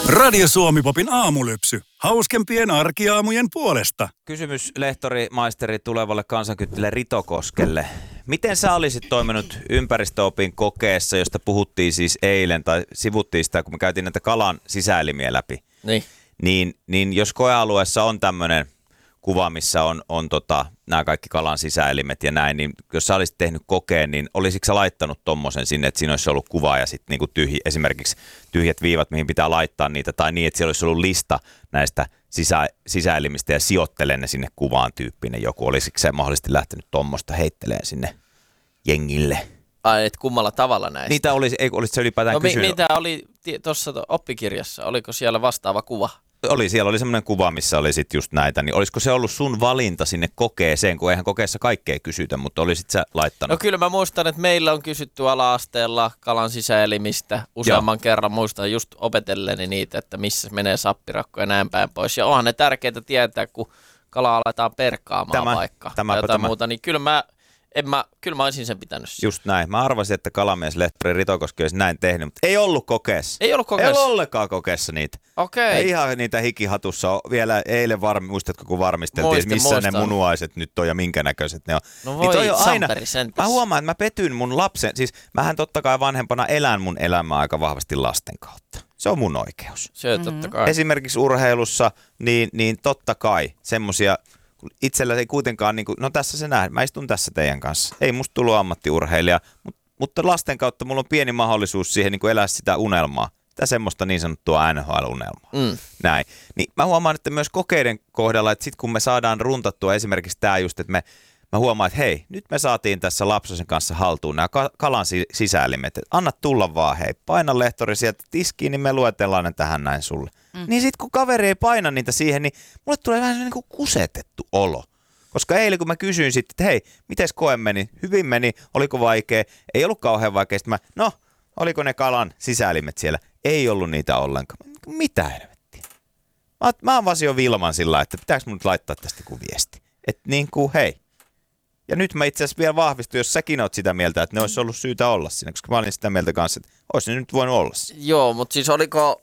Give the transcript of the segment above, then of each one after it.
Radio Suomi-popin aamulypsy. Hauskempien arkiaamujen puolesta. Kysymys lehtori, maisteri tulevalle kansankyttille Ritokoskelle. Miten sä olisit toiminut ympäristöopin kokeessa, josta puhuttiin siis eilen, tai sivuttiin sitä, kun me käytiin näitä kalan sisäelimiä läpi. Niin jos koealueessa on tämmöinen kuva, missä on nämä kaikki kalan sisäelimet ja näin, niin jos sä olisit tehnyt kokeen, niin olisitko sä laittanut tommosen sinne, että siinä olisi ollut kuva ja sitten niinku esimerkiksi tyhjät viivat, mihin pitää laittaa niitä, tai niin, että siellä olisi ollut lista näistä sisäelimistä ja sijoittelen ne sinne kuvaan tyyppinen joku. Olisitko sä mahdollisesti lähtenyt tommosta heitteleen sinne jengille? Ai, et kummalla tavalla näistä? Niitä olisitko sä ylipäätään kysynyt? Mitä oli tuossa oppikirjassa? Oliko siellä vastaava kuva? Siellä oli semmoinen kuva, missä oli sit just näitä, niin olisiko se ollut sun valinta sinne kokeeseen, kun eihän kokeessa kaikkea kysytä, mutta olisit sä laittanut? No kyllä mä muistan, että meillä on kysytty ala-asteella kalan sisäelimistä useamman kerran, muistan just opetelleni niitä, että missä menee sappirakko ja näin päin pois. Ja onhan ne tärkeää tietää, kun kalaa aletaan perkaamaan vaikka tai jotain muuta, niin kyllä mä olisin sen pitänyt. Just näin. Mä arvasin, että kalamies lehtori Ritokoski olisi näin tehnyt, mutta ei ollut kokeessa. Ei ollut kokeessa? Ei ollut ollenkaan kokeessa niitä. Okei. Ei ihan niitä hikihatussa vielä eilen muistatko, kun varmisteltiin, missä ne munuaiset nyt on ja minkä näköiset ne on. No voi, niin aina. Mä huomaan, että mä petyn mun lapsen, siis mähän totta kai vanhempana elän mun elämää aika vahvasti lasten kautta. Se on mun oikeus. Se totta kai. Esimerkiksi urheilussa, niin totta kai semmosia. Itsellä ei kuitenkaan, no tässä se nähdään, mä istun tässä teidän kanssa. Ei musta tullut ammattiurheilija, mutta lasten kautta mulla on pieni mahdollisuus siihen elää sitä unelmaa. Sitä semmoista niin sanottua NHL-unelmaa. Näin. Niin mä huomaan, että myös kokeiden kohdalla, että sit kun me saadaan runtattua esimerkiksi tää just, että mä huomaan, että hei, nyt me saatiin tässä Lapsosen kanssa haltuun nämä kalan sisäelimet. Anna tulla vaan, hei, paina lehtori sieltä tiskiin, niin me luetellaan ne tähän näin sulle. Niin sit kun kaveri ei paina niitä siihen, niin mulle tulee vähän niin kuin kusetettu olo. Koska eilen kun mä kysyin sitten, että hei, mites koe meni? Hyvin meni, oliko vaikea? Ei ollut kauhean vaikea. Sitten oliko ne kalan sisäelimet siellä? Ei ollut niitä ollenkaan. Mitä helvettiä? Mä avasin jo Vilman sillä, että pitääkö mun nyt laittaa tästä kuin viesti? Että niin kuin hei. Ja nyt mä itse asiassa vielä vahvistun, jos säkin oot sitä mieltä, että ne olisi ollut syytä olla siinä, koska mä olin sitä mieltä kanssa, että olisi ne nyt voinut olla siinä. Joo, mutta siis oliko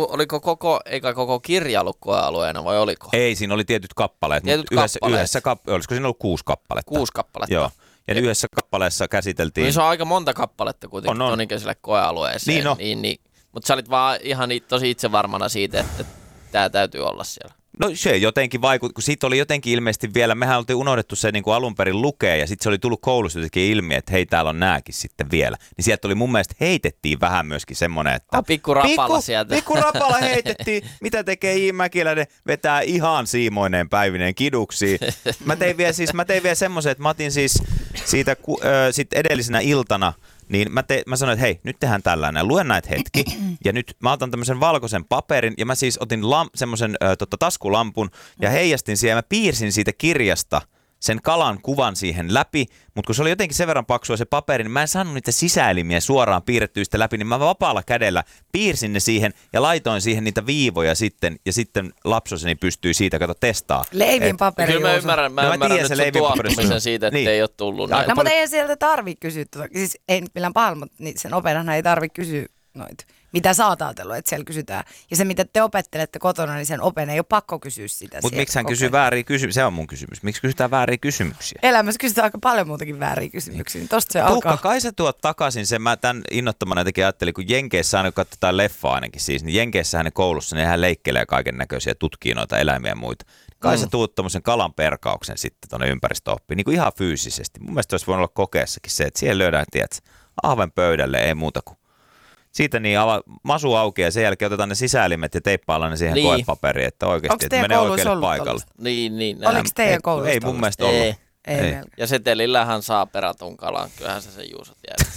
koko kirja ollut koealueena vai oliko? Ei, siinä oli tietyt kappaleet. Olisiko siinä ollut 6 kappaletta? 6 kappaletta. Joo. Ja yhdessä kappaleessa käsiteltiin. Niin se on aika monta kappaletta kuitenkin tonikäiselle koealueeseen. Niin. Mutta sä olit vaan ihan tosi itsevarmana siitä, että tää täytyy olla siellä. No se jotenkin vaikutti, kun siitä oli jotenkin ilmeisesti vielä, mehän oltiin unohdettu se niin kuin alun perin lukea ja sitten se oli tullut koulussa jotenkin ilmi, että hei täällä on nääkin sitten vielä. Niin sieltä oli mun mielestä heitettiin vähän myöskin semmoinen, että pikku rapala sieltä. Pikku rapala heitettiin, mitä tekee J. Mäkiläinen, vetää ihan siimoineen päivineen kiduksiin. Mä tein vielä semmoisen, että mä otin siis siitä sit edellisenä iltana, niin mä sanoin, että hei, nyt tehdään tällainen, luen näitä hetki, ja nyt mä otan tämmöisen valkoisen paperin, ja mä siis otin semmoisen taskulampun, ja heijastin siihen, ja mä piirsin siitä kirjasta sen kalan kuvan siihen läpi, mutta kun se oli jotenkin sen verran paksua se paperi, niin mä en saanut niitä sisäelimiä suoraan piirrettyistä läpi, niin mä vapaalla kädellä piirsin ne siihen, ja laitoin siihen niitä viivoja sitten, ja sitten lapsoseni pystyi siitä, testaa. Leivin paperi. Kyllä mä ymmärrän nyt sun tuottamisen siitä, että ei ole tullut. No mutta ei sieltä tarvitse kysyä, siis ei nyt millään pahalla, mutta sen opettajan ei tarvitse kysyä noita. Mitä sä oot ajatellut, että siellä kysytään. Ja se, mitä te opettelette kotona, niin sen open ei ole pakko kysyä sitä. Mutta miksi hän kysyy vääriä kysymyksiä? Se on mun kysymys. Miksi kysytään vääriä kysymyksiä? Elämässä kysytään aika paljon muutakin vääriä kysymyksiä. Niin tosta se alkaa. Kai sä tuot takaisin sen. Mä tämän innottamana jotenkin ajattelin, kun Jenkeissä aina katsotaan leffaa ainakin siis, niin Jenkeissä hänen koulussa, niin hän leikkelee kaiken näköisiä, tutkii noita eläimiä ja muita. Kai sä tuut tommosen kalan perkauksen sitten tuonne ympäristöoppiin, niin kuin ihan fyysisesti. Mun mielestä olisi voinut olla kokeessakin se, että siellä löydään, tiedätkö, ahven pöydälle, ei muuta kuin. Siitä niin masu auki ja sen jälkeen otetaan ne sisäelimet ja teippaillaan ne siihen koepaperiin, että oikeasti että menee oikealle paikalle. Niin. Oliko teidän koulussa? Ei mun mielestä ollut. Ei. Ja setelillähän saa peratun kalan, kyllähän se sen Juuso tiedät.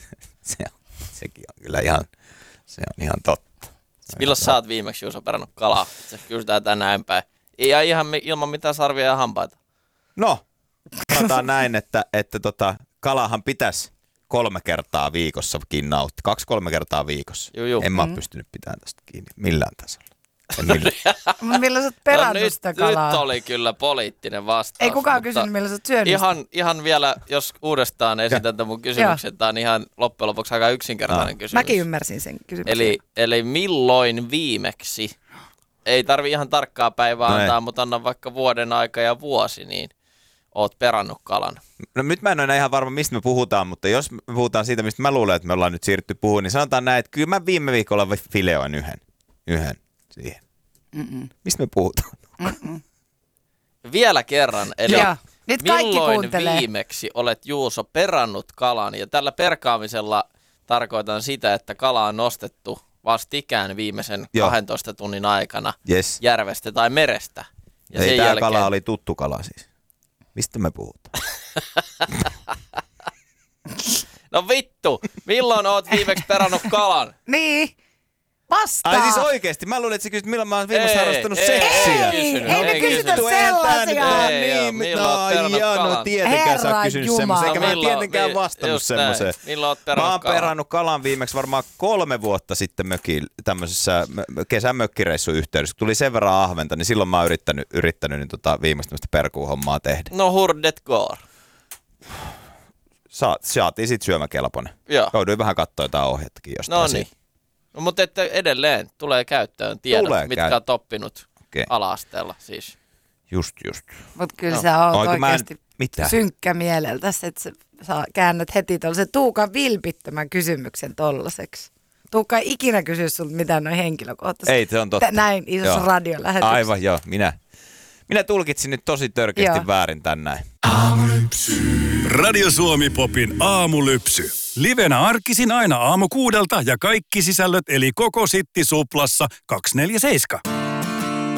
Sekin on kyllä ihan totta. Milloin sä oot viimeksi Juuso perannut kalaa? Se kysytään tänään päin. Ja ihan ilman mitään sarvia ja hampaita. No, sanotaan näin, että kalahan pitäisi 3 kertaa viikossakin nautti. 2-3 kertaa viikossa. Joo. En mä ole pystynyt pitämään tästä kiinni millään tasolla. Milloin sä oot perannut sitä kalaa? Nyt oli kyllä poliittinen vastaus. Ei kukaan kysynyt, milloin sä oot syönyt ihan vielä, jos uudestaan esitän tämän mun kysymyksen, tämä on ihan loppujen lopuksi aika yksinkertainen kysymys. Mäkin ymmärsin sen kysymyksen. Eli milloin viimeksi, ei tarvi ihan tarkkaa päivää antaa, mutta anna vaikka vuoden aika ja vuosi, niin oot perannut kalan. No nyt mä en ole enää ihan varma, mistä me puhutaan, mutta jos me puhutaan siitä, mistä mä luulen, että me ollaan nyt siirrytty puhumaan, niin sanotaan näin, että kyllä mä viime viikolla fileoin yhden siihen. Mistä me puhutaan? Vielä kerran, eli nyt kaikki milloin kuuntelee. Viimeksi olet, Juuso, perannut kalan? Ja tällä perkaamisella tarkoitan sitä, että kala on nostettu vastikään viimeisen 12 tunnin aikana järvestä tai merestä. Ja ei, tämä kala oli tuttu kala siis. Mistä me puhutaan? No vittu, milloin oot viimeksi perannut kalan? Niin, vastaa. Ai siis oikeesti? Mä luulin, että sä kysyt, milloin mä oon viimeksi harrastanut seksiä. Ei kysytä sellaisia. No tietenkään sä oot kysynyt semmoisen, eikä mä tietenkään vastannut semmoiseen. Milloin oot perannut kalan? Mä oon perannut kalan viimeksi varmaan 3 vuotta sitten tämmöisessä kesän mökkireissun yhteydessä. Kun tuli sen verran ahventa, niin silloin mä oon yrittänyt viimeistä tämmöistä perkuuhommaa tehdä. No hurdet går. Saatiin sit syömäkelpoinen. Jouduin vähän katsoa jotain ohjettakin jostain. No niin. No, mutta että edelleen tulee käyttöön tiedot, mitkä olet oppinut ala-asteella siis. Just. Mutta kyllä sä oot oikeasti synkkä mieleltäsi, että sä käännät heti tuollaisen Tuukan vilpittömän kysymyksen tollaseksi. Tuukka ei ikinä kysy sulta mitään noin henkilökohtaisesti. Ei, se on totta. Näin isossa radiolähetyksessä. Aivan, joo. Minä tulkitsin nyt tosi törkeästi väärin tän näin. Radio Suomi Popin aamulypsy. Livenä arkisin aina aamu 6 ja kaikki sisällöt eli koko Sitti Suplassa 247.